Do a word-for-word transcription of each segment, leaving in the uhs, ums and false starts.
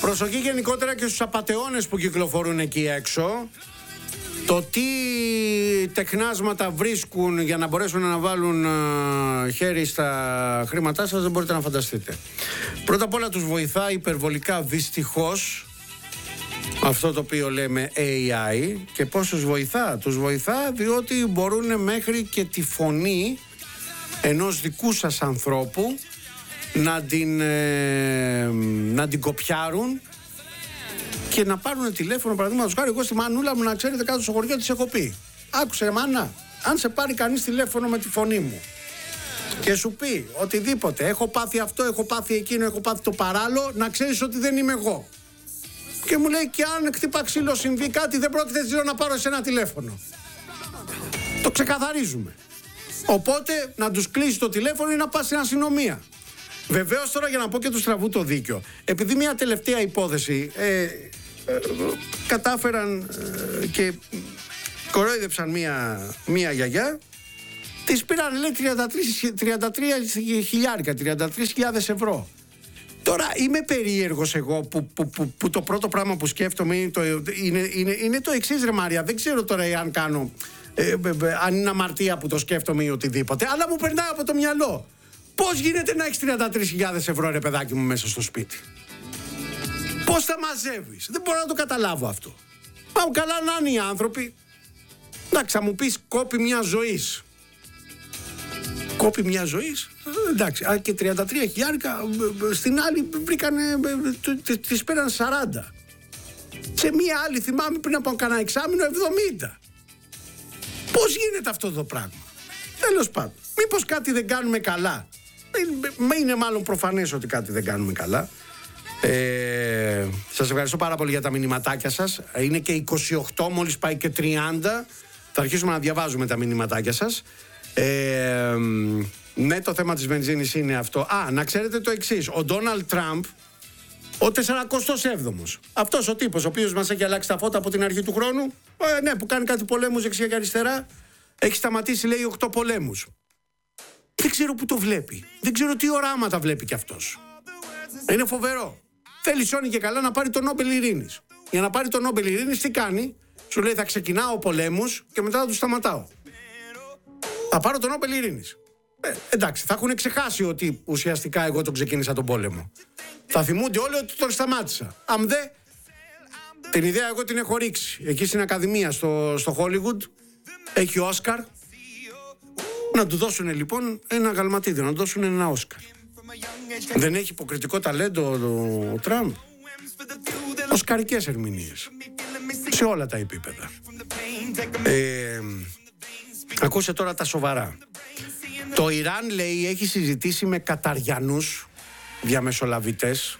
Προσοχή γενικότερα και στους απατεώνες που κυκλοφορούν εκεί έξω. Το τι τεχνάσματα βρίσκουν για να μπορέσουν να βάλουν uh, χέρι στα χρήματά σας δεν μπορείτε να φανταστείτε. Πρώτα απ' όλα τους βοηθά υπερβολικά δυστυχώς αυτό το οποίο λέμε έι άι. Και πώς τους βοηθά? Τους βοηθά διότι μπορούν μέχρι και τη φωνή ενός δικού σας ανθρώπου να την, ε, να την κοπιάρουν και να πάρουν τηλέφωνο. Παραδείγματος χάρη, εγώ στη μανούλα μου, να ξέρετε, κάτω στο χωριό της έχω πει: άκουσε ρε μάνα, αν σε πάρει κανείς τηλέφωνο με τη φωνή μου και σου πει οτιδήποτε, έχω πάθει αυτό, έχω πάθει εκείνο, έχω πάθει το παράλληλο, να ξέρεις ότι δεν είμαι εγώ. Και μου λέει: και αν χτύπα ξύλο, συμβεί κάτι, δεν πρόκειται ζήλω να πάρω εσένα τηλέφωνο. Το ξεκαθαρίζουμε. Οπότε να τους κλείσει το τηλέφωνο ή να πας στην αστυνομία. Βεβαίως τώρα, για να πω και του στραβού το δίκιο, επειδή μια τελευταία υπόθεση ε, ε, κατάφεραν ε, και κορόιδεψαν μια, μια γιαγιά, της πήραν, λέει, τριάντα τρία χιλιάρικα, τριάντα τρεις χιλιάδες ευρώ. Τώρα είμαι περίεργος εγώ που, που, που, που το πρώτο πράγμα που σκέφτομαι είναι το, είναι, είναι, είναι το εξής, ρε Μάρια. Δεν ξέρω τώρα αν κάνω, ε, ε, ε, αν είναι αμαρτία που το σκέφτομαι ή οτιδήποτε, αλλά μου περνάει από το μυαλό. Πώς γίνεται να έχεις τριάντα τρεις χιλιάδες ευρώ, ρε παιδάκι μου, μέσα στο σπίτι? Πώς τα μαζεύεις? Δεν μπορώ να το καταλάβω αυτό. Πάω καλά να είναι οι άνθρωποι. Εντάξει, θα μου πεις κόπη μια ζωής. Κόπη μια ζωής. Εντάξει, και τριάντα τρία χιλιάρικα στην άλλη βρήκανε, τις πέραν σαράντα. Σε μια άλλη, θυμάμαι, πριν από κανένα εξάμηνο, εβδομήντα. Πώς γίνεται αυτό το πράγμα? Τέλος πάντων, μήπως κάτι δεν κάνουμε καλά? Είναι μάλλον προφανές ότι κάτι δεν κάνουμε καλά. ε, Σας ευχαριστώ πάρα πολύ για τα μηνυματάκια σας. Είναι και είκοσι οκτώ, μόλις πάει και τριάντα. Θα αρχίσουμε να διαβάζουμε τα μηνυματάκια σας. ε, Ναι, το θέμα της βενζίνης είναι αυτό. Α, να ξέρετε το εξής: ο Ντόναλντ Τραμπ, ο σαρανταεπτός έβδομος, αυτός ο τύπος ο οποίος μας έχει αλλάξει τα φώτα από την αρχή του χρόνου, ε, ναι, που κάνει κάτι πολέμους δεξιά και αριστερά, έχει σταματήσει, λέει, οκτώ πολέμους. Δεν ξέρω που το βλέπει. Δεν ξέρω τι οράματα βλέπει κι αυτός. Είναι φοβερό. Θέλει σώνει και καλά να πάρει τον Νόμπελ Ειρήνης. Για να πάρει τον Νόμπελ Ειρήνης, τι κάνει? Σου λέει: θα ξεκινάω πολέμους και μετά θα τους σταματάω. Θα πάρω τον Νόμπελ Ειρήνης. Ε, εντάξει, θα έχουν ξεχάσει ότι ουσιαστικά εγώ τον ξεκίνησα τον πόλεμο. Θα θυμούνται όλοι ότι τον σταμάτησα. Αν δε, την ιδέα εγώ την έχω ρίξει. Εκεί στην Ακαδημία, στο, στο Hollywood, έχει Όσκαρ. Να του δώσουν λοιπόν ένα γαλματίδιο, να του δώσουν ένα Όσκαρ. Δεν έχει υποκριτικό ταλέντο ο, ο Τραμπ? Οσκαρικές ερμηνείες σε όλα τα επίπεδα. ε, Ακούσε τώρα τα σοβαρά. Το Ιράν, λέει, έχει συζητήσει με Καταριανούς διαμεσολαβητές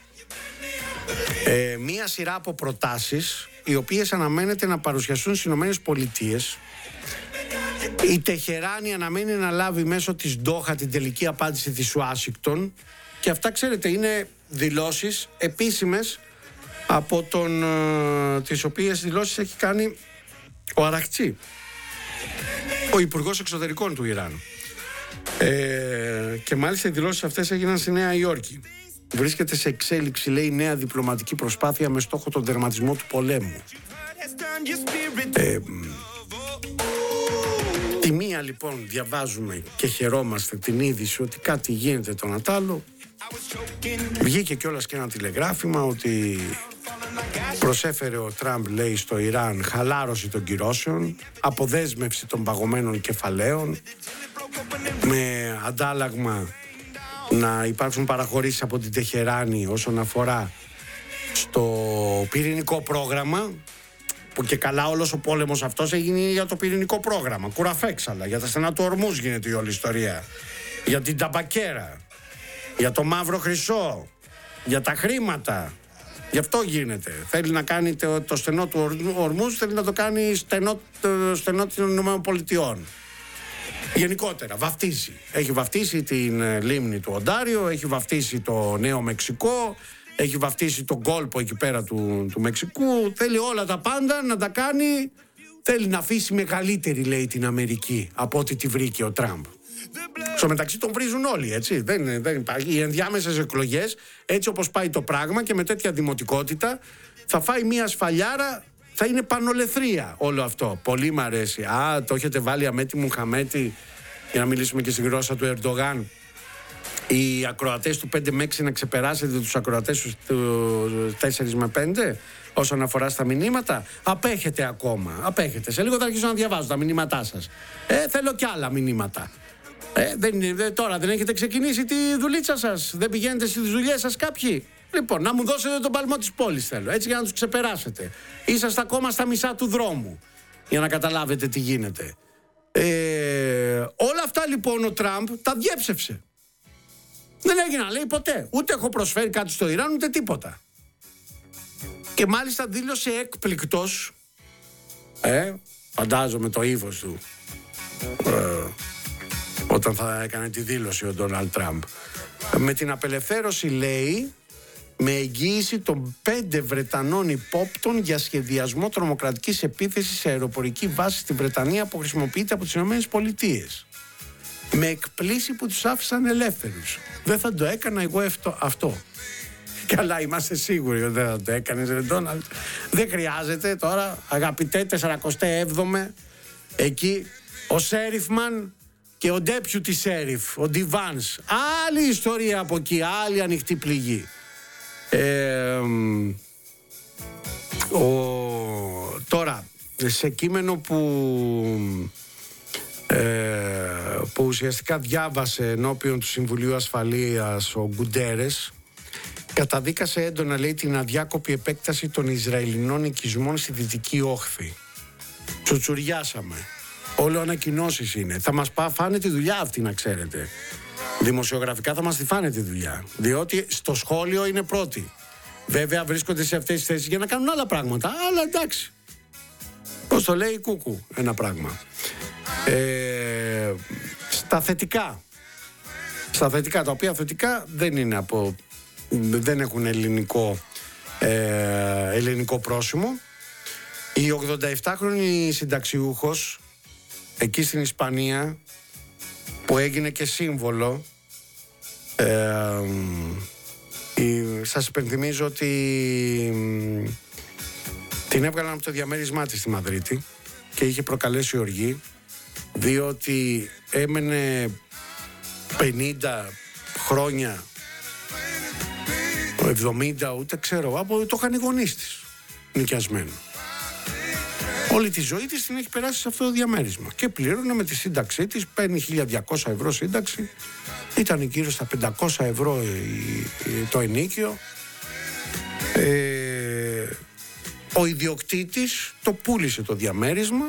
ε, μία σειρά από προτάσεις, οι οποίες αναμένεται να παρουσιαστούν στις Ηνωμένες Πολιτείες. Η Τεχεράνη αναμένει να λάβει μέσω της Ντόχα την τελική απάντηση της Ουάσιγκτον. Και αυτά, ξέρετε, είναι δηλώσεις επίσημες από τον, ε, τις οποίες δηλώσεις έχει κάνει ο Αραχτσί, ο Υπουργός Εξωτερικών του Ιράν. Ε, και μάλιστα οι δηλώσεις αυτές έγιναν στη Νέα Υόρκη. Βρίσκεται σε εξέλιξη, λέει, νέα διπλωματική προσπάθεια με στόχο τον τερματισμό του πολέμου. Ε, τη μία λοιπόν διαβάζουμε και χαιρόμαστε την είδηση ότι κάτι γίνεται τον Ατάλο. Βγήκε κιόλας και ένα τηλεγράφημα ότι προσέφερε ο Τραμπ, λέει, στο Ιράν χαλάρωση των κυρώσεων, αποδέσμευση των παγωμένων κεφαλαίων, με αντάλλαγμα να υπάρξουν παραχωρήσεις από την Τεχεράνη όσον αφορά στο πυρηνικό πρόγραμμα, που και καλά όλος ο πόλεμος αυτός έγινε για το πυρηνικό πρόγραμμα. Κουραφέξαλα, για τα στενά του Ορμούζ γίνεται η όλη ιστορία. Για την ταμπακέρα, για το μαύρο χρυσό, για τα χρήματα. Γι' αυτό γίνεται. Θέλει να κάνει το, το στενό του Ορμούζ, θέλει να το κάνει στενό, το, στενό των Ηνωμένων Πολιτειών. Γενικότερα βαφτίζει. Έχει βαφτίσει την λίμνη του Οντάριο, έχει βαφτίσει το Νέο Μεξικό, έχει βαφτίσει τον κόλπο εκεί πέρα του, του Μεξικού. Θέλει όλα τα πάντα να τα κάνει. Θέλει να αφήσει μεγαλύτερη, λέει, την Αμερική από ό,τι τη βρήκε ο Τραμπ. Στο μεταξύ τον βρίζουν όλοι, έτσι. Δεν, δεν υπάρχει. Οι ενδιάμεσες εκλογές, έτσι όπως πάει το πράγμα και με τέτοια δημοτικότητα, θα φάει μια σφαλιάρα, θα είναι πανολεθρία όλο αυτό. Πολύ μ' αρέσει. Α, το έχετε βάλει Αμέτη Μουχαμέτη, για να μιλήσουμε και στη γλώσσα του Ερντογάν. Οι ακροατές του πέντε με έξι να ξεπεράσετε τους ακροατές του τέσσερα με πέντε όσον αφορά στα μηνύματα. Απέχετε ακόμα. Απέχετε. Σε λίγο θα αρχίσω να διαβάζω τα μηνύματά σας. Ε, θέλω κι άλλα μηνύματα. Ε, δεν, δε, τώρα δεν έχετε ξεκινήσει τη δουλίτσα σας. Δεν πηγαίνετε στις δουλειές σας κάποιοι. Λοιπόν, να μου δώσετε τον παλμό της πόλης θέλω. Έτσι για να τους ξεπεράσετε. Είσαστε ακόμα στα μισά του δρόμου. Για να καταλάβετε τι γίνεται. Ε, όλα αυτά λοιπόν ο Τραμπ τα διέψευσε. Δεν έγιναν, λέει, ποτέ. Ούτε έχω προσφέρει κάτι στο Ιράν, ούτε τίποτα. Και μάλιστα δήλωσε έκπληκτος, ε, φαντάζομαι το ύφος του, ε, όταν θα έκανε τη δήλωση ο Ντόναλντ Τραμπ. Με την απελευθέρωση, λέει, με εγγύηση των πέντε Βρετανών υπόπτων για σχεδιασμό τρομοκρατικής επίθεσης σε αεροπορική βάση στη Βρετανία που χρησιμοποιείται από τις ΗΠΑ. Με εκπλήσει που τους άφησαν ελεύθερους. Δεν θα το έκανα εγώ αυτό. Καλά, είμαστε σίγουροι ότι δεν θα το έκανες, ρε Ντόναλντ. Δεν χρειάζεται τώρα, αγαπητέ τεσσαρακοστά έβδομο, εκεί ο Σέριφμαν και ο ντέπιουτι Σέριφ, ο Ντιβάνς. Άλλη ιστορία από εκεί, άλλη ανοιχτή πληγή. Ε, ο, τώρα, σε κείμενο που... Ε, που ουσιαστικά διάβασε ενώπιον του Συμβουλίου Ασφαλείας ο Γκουντέρες, καταδίκασε έντονα, λέει, την αδιάκοπη επέκταση των Ισραηλινών οικισμών στη Δυτική Όχθη. Τσουτσουριάσαμε. Όλο ανακοινώσεις είναι. Θα μας πά, φάνε τη δουλειά αυτή, να ξέρετε. Δημοσιογραφικά θα μας τη φάνε τη δουλειά. Διότι στο σχόλιο είναι πρώτοι. Βέβαια βρίσκονται σε αυτές τις θέσεις για να κάνουν άλλα πράγματα. Αλλά εντάξει. Πώς το λέει, κούκου ένα πράγμα. Ε, στα θετικά στα θετικά, τα οποία θετικά δεν είναι από δεν έχουν ελληνικό ε, ελληνικό πρόσημο. Η ογδονταεπτάχρονη συνταξιούχος εκεί στην Ισπανία, που έγινε και σύμβολο, ε, η, σας υπενθυμίζω ότι την έβγαλαν από το διαμέρισμά της στη Μαδρίτη και είχε προκαλέσει οργή, διότι έμενε πενήντα χρόνια, εβδομήντα, ούτε ξέρω, από το είχαν οι γονείς της νοικιασμένο. Όλη τη ζωή της την έχει περάσει σε αυτό το διαμέρισμα και πλήρωνε με τη σύνταξή της, παίρνει χίλια διακόσια ευρώ σύνταξη, ήταν γύρω στα πεντακόσια ευρώ το ενίκιο. Ε, ο ιδιοκτήτης το πούλησε το διαμέρισμα,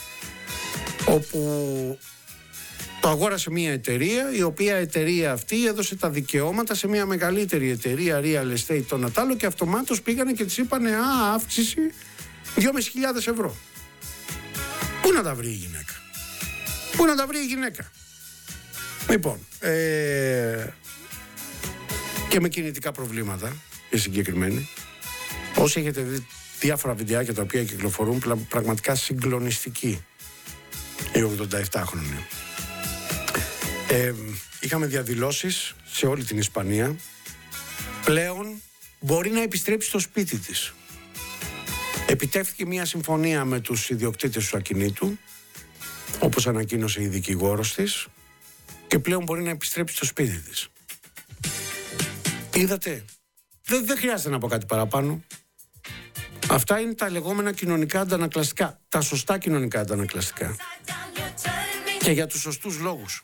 όπου το αγόρασε μια εταιρεία, η οποία εταιρεία αυτή έδωσε τα δικαιώματα σε μια μεγαλύτερη εταιρεία real estate το Νατάλο, και αυτομάτως πήγανε και της είπανε α, αύξηση δυόμισι χιλιάδες ευρώ. Πού να τα βρει η γυναίκα? Πού να τα βρει η γυναίκα? Λοιπόν, ε, και με κινητικά προβλήματα, οι συγκεκριμένοι. Όσοι έχετε δει διάφορα βιντεάκια τα οποία κυκλοφορούν, πραγματικά συγκλονιστική η ογδονταεπτάχρονη. Ε, είχαμε διαδηλώσεις σε όλη την Ισπανία. Πλέον μπορεί να επιστρέψει στο σπίτι της. Επιτεύχθηκε μια συμφωνία με τους ιδιοκτήτες του ακινήτου, όπως ανακοίνωσε η δικηγόρος της, και πλέον μπορεί να επιστρέψει στο σπίτι της. Είδατε, δεν, δεν χρειάζεται να πω κάτι παραπάνω. Αυτά είναι τα λεγόμενα κοινωνικά αντανακλαστικά, τα σωστά κοινωνικά αντανακλαστικά. Και για τους σωστούς λόγους.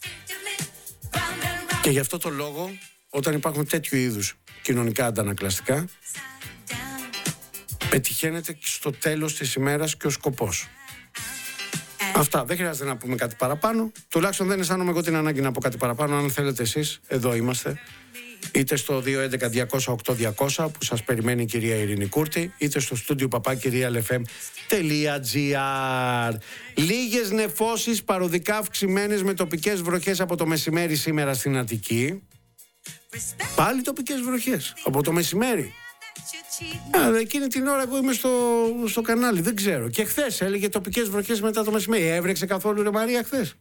Και γι' αυτό το λόγο, όταν υπάρχουν τέτοιου είδους κοινωνικά αντανακλαστικά, πετυχαίνεται στο τέλος της ημέρας και ο σκοπός. Αυτά, δεν χρειάζεται να πούμε κάτι παραπάνω. Τουλάχιστον δεν αισθάνομαι εγώ την ανάγκη να πω κάτι παραπάνω. Αν θέλετε εσείς, εδώ είμαστε. Είτε στο δύο έντεκα διακόσια οκτώ διακόσια που σας περιμένει η κυρία Ειρήνη Κούρτη, είτε στο στούντιο παπάκι real f m τελεία g r. Λίγες νεφώσεις παροδικά αυξημένες με τοπικές βροχές από το μεσημέρι σήμερα στην Αττική. Πάλι τοπικές βροχές από το μεσημέρι. Α, εκείνη την ώρα που είμαι στο, στο κανάλι, δεν ξέρω. Και χθες έλεγε τοπικές βροχές μετά το μεσημέρι. Έβρεξε καθόλου, ρε Μαρία, χθες?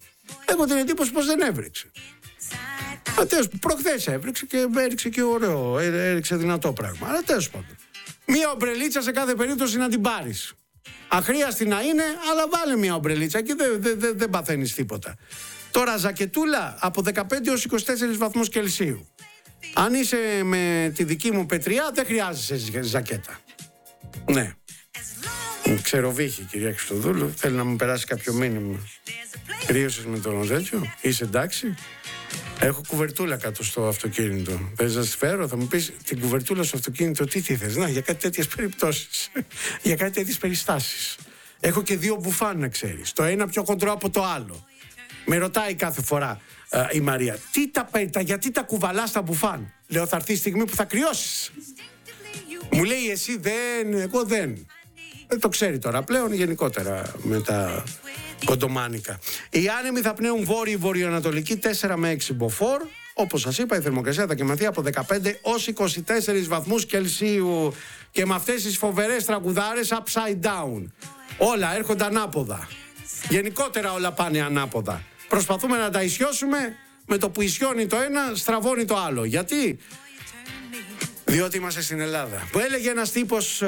Έχω την εντύπωση πως δεν έβρεξε. Τέλος, προχθές έβρεξε και έριξε και ωραίο, έριξε δυνατό πράγμα. Αλλά τέλος πάντων. Μία ομπρελίτσα σε κάθε περίπτωση να την πάρεις. Αχρίαστη να είναι, αλλά βάλε μία ομπρελίτσα και δεν δε, δε, δε παθαίνεις τίποτα. Τώρα ζακετούλα από δεκαπέντε έως είκοσι τέσσερις βαθμούς Κελσίου. Αν είσαι με τη δική μου πετριά, δεν χρειάζεσαι ζακέτα. Ναι. Ξεροβήχη, κυρία Χριστοδούλου. Θέλει να μου περάσει κάποιο μήνυμα. Κρύωσες με τον τέτοιο, είσαι εντάξει? Έχω κουβερτούλα κάτω στο αυτοκίνητο. Θες να τη φέρω? Θα μου πεις την κουβερτούλα στο αυτοκίνητο, τι τι θες? Να, για κάτι τέτοιες περιπτώσεις. Για κάτι τέτοιες περιστάσεις. Έχω και δύο μπουφάν, να ξέρεις. Το ένα πιο χοντρό από το άλλο. Με ρωτάει κάθε φορά α, η Μαρία, τι τα, τα, γιατί τα κουβαλάς τα μπουφάν? Λέω, θα έρθει η στιγμή που θα κρυώσεις. Μου λέει, εσύ δεν, εγώ δεν. Δεν το ξέρει τώρα πλέον, γενικότερα με τα κοντομάνικα. Οι άνεμοι θα πνέουν βόρειο-βορειοανατολική τέσσερα με έξι μποφόρ. Όπως σας είπα, η θερμοκρασία θα κοιμαθεί από δεκαπέντε ως είκοσι τέσσερις βαθμούς Κελσίου. Και με αυτές τις φοβερές τραγουδάρες upside down. Όλα έρχονται ανάποδα. Γενικότερα όλα πάνε ανάποδα. Προσπαθούμε να τα ισιώσουμε, με το που ισιώνει το ένα, στραβώνει το άλλο. Γιατί? Διότι είμαστε στην Ελλάδα. Που έλεγε ένας τύπος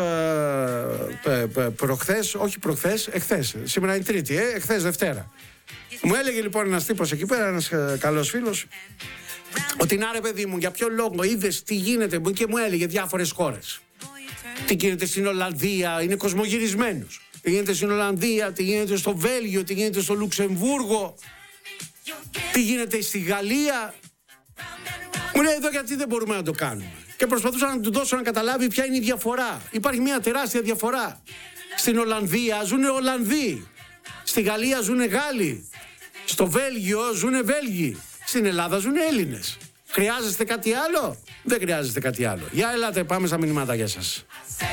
ε, ε, προχθές, όχι προχθές, εχθές. Σήμερα είναι Τρίτη, ε, εχθές Δευτέρα. Μου έλεγε λοιπόν ένας τύπος εκεί πέρα, ένας ε, καλός φίλος, ότι να ρε παιδί μου, για ποιο λόγο είδες τι γίνεται, και μου έλεγε διάφορες χώρες. Τι γίνεται στην Ολλανδία, είναι κοσμογυρισμένος. Τι γίνεται στην Ολλανδία, τι γίνεται στο Βέλγιο, τι γίνεται στο Λουξεμβούργο, τι γίνεται στη Γαλλία. Μου λέει εδώ γιατί δεν μπορούμε να το κάνουμε. Και προσπαθούσα να του δώσω να καταλάβει ποια είναι η διαφορά. Υπάρχει μια τεράστια διαφορά. Στην Ολλανδία ζουν Ολλανδοί. Στη Γαλλία ζουν Γάλλοι. Στο Βέλγιο ζουν Βέλγοι. Στην Ελλάδα ζουν Έλληνες. Χρειάζεστε κάτι άλλο? Δεν χρειάζεστε κάτι άλλο. Για ελάτε, πάμε στα μηνύματάκια σας.